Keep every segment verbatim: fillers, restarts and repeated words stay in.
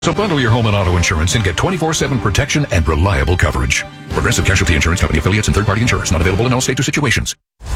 So bundle your home and auto insurance and get twenty-four seven protection and reliable coverage. Progressive Casualty Insurance Company affiliates and third-party insurers. Not available in all states or situations.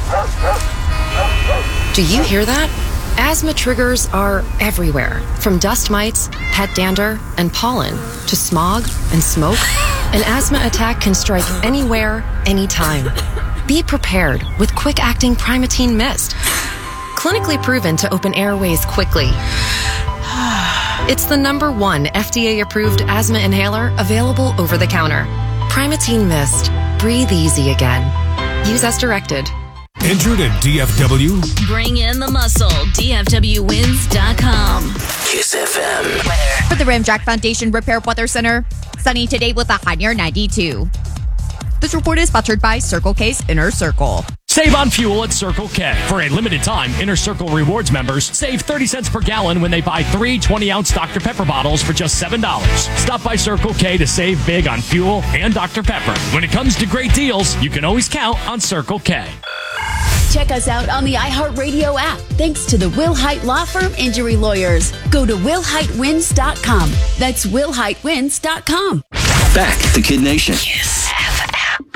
Do you hear that? Asthma triggers are everywhere. From dust mites, pet dander, and pollen to smog and smoke. An asthma attack can strike anywhere, anytime. Be prepared with quick-acting Primatene Mist. Clinically proven to open airways quickly. It's the number one F D A-approved asthma inhaler available over the counter. Primatene Mist. Breathe easy again. Use as directed. Entered at D F W. Bring in the muscle. D F W wins dot com. Kiss F M. Weather. For the Ramjack Foundation Repair Weather Center, sunny today with a high near ninety-two. This report is sponsored by Circle K's Inner Circle. Save on fuel at Circle K. For a limited time, Inner Circle Rewards members save thirty cents per gallon when they buy three twenty-ounce Doctor Pepper bottles for just seven dollars. Stop by Circle K to save big on fuel and Doctor Pepper. When it comes to great deals, you can always count on Circle K. Check us out on the iHeartRadio app. Thanks to the Will Hite Law Firm Injury Lawyers. Go to will hite wins dot com. That's will hite wins dot com. Back to Kid Nation. Kiss F M.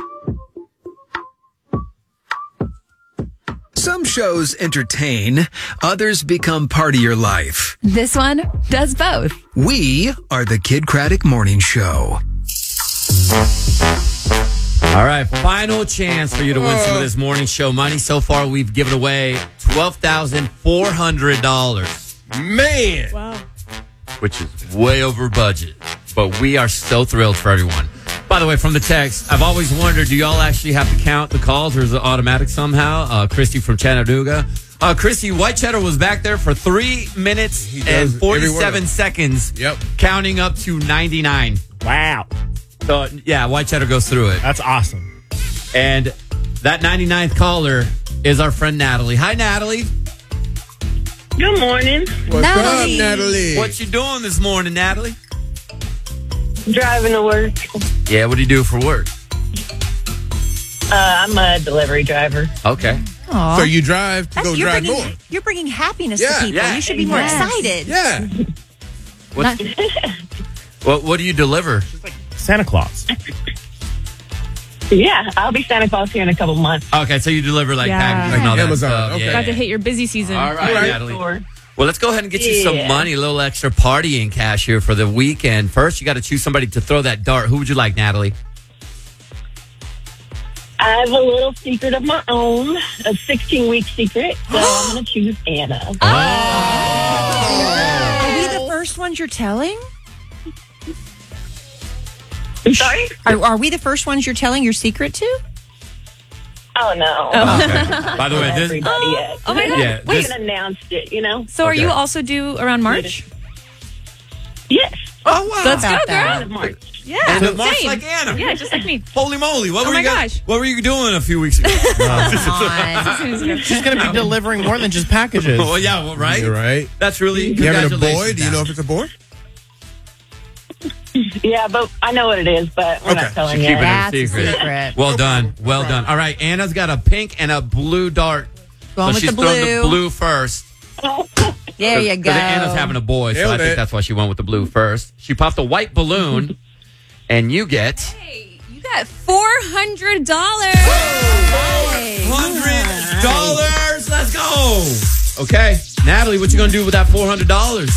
Some shows entertain, others become part of your life. This one does both. We are the Kid Craddock Morning Show. All right, final chance for you to win some of this morning show money. So far, we've given away twelve thousand four hundred dollars. Man! Wow. Which is way over budget. But we are so thrilled for everyone. By the way, from the text, I've always wondered, do y'all actually have to count the calls or is it automatic somehow? Uh, Christy from Chattanooga. Uh, Christy, White Cheddar was back there for three minutes and forty-seven seconds, yep. counting up to ninety-nine. Wow. So, yeah, White Cheddar goes through it. That's awesome. And that ninety-ninth caller is our friend Natalie. Hi, Natalie. Good morning. What's Natalie. up, Natalie? What you doing this morning, Natalie? Driving to work. Yeah, what do you do for work? Uh, I'm a delivery driver. Okay. Aww. So you drive to That's, go you're drive bringing, more. You're bringing happiness Yeah. to people. Yeah. You should be more Yes. excited. Yeah. What, what, what do you deliver? Santa Claus. Yeah, I'll be Santa Claus here in a couple months. Okay, so you deliver like Yeah. packages and all that Amazon, stuff. okay. Yeah. About to hit your busy season. All right, All right. Natalie. Sure. Well, let's go ahead and get you some Yeah. money, a little extra partying cash here for the weekend. First, you got to choose somebody to throw that dart. Who would you like, Natalie? I have a little secret of my own, a sixteen-week secret, so I'm going to choose Anna. Are we the first ones you're telling? I'm sorry? Are, are we the first ones you're telling your secret to? Oh, no. Okay. By the way, this Everybody yet. Oh, my God. yeah, We this, haven't announced it, you know? So are Okay. you also due around March? Yes. Oh, wow. Let's go, About that. girl. End of March. Yeah, End of March same. like Anna. Yeah, just like me. Holy moly! What Oh were my you guys, gosh. What were you doing a few weeks ago? Come on. She's going to be delivering more than just packages. Well, yeah, well, right. You're right. That's really You having a congratulations, boy? Do you know if Natalie. it's a boy? Yeah, but I know what it is, but we're Okay. not telling She's you. keeping it a That's a secret. secret. Well done. Well done. All right, Anna's got a pink and a blue dart. Going so with she's the throwing blue. the blue first. There you go. Because Anna's having a boy, so Nailed I think it. that's why she went with the blue first. She popped a white balloon, and you get Hey, you got four hundred dollars. hundred dollars. Let's go. Okay, Natalie, what you gonna do with that four hundred dollars?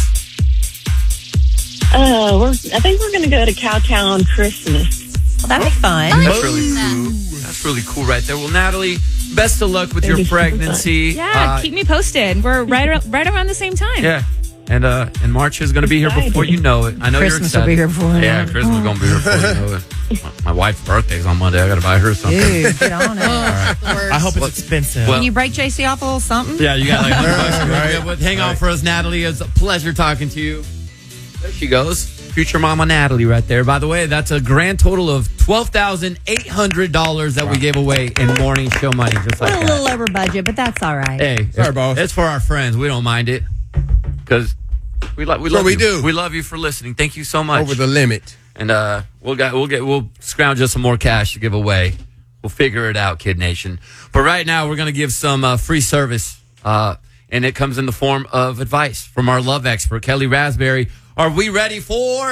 Uh, we're, I think we're going to go to Cowtown Christmas. Well, that'd be fun. That's really cool. That's really cool right there. Well, Natalie, best of luck with your Maybe pregnancy. Yeah, Uh, keep me posted. We're right ar- right around the same time. Yeah. And uh, and March is going to be here before you know it. I know Christmas you're will excited. be here before you Yeah, know it. Christmas is going to be here before you know it. My, my wife's birthday's on Monday. I got to buy her something. Dude, get on it. I hope it's expensive. Well- Can you break J C off a little something? Yeah, you got like one bucks. Right. Yeah, but hang on Right. for us, Natalie. It's a pleasure talking to you. There she goes. Future mama Natalie right there. By the way, that's a grand total of twelve thousand eight hundred dollars that we gave away in morning show money. Just like a that. little over budget, but that's all right. Hey, Sorry, it's, boss. it's for our friends. We don't mind it because we, lo- we That's love what we you. do. We love you for listening. Thank you so much. Over the limit. And uh, we'll get we'll get we'll scrounge us some more cash to give away. We'll figure it out, Kid Nation. But right now, we're gonna give some uh, free service, uh, and it comes in the form of advice from our love expert, Kelly Raspberry. Our Are we ready for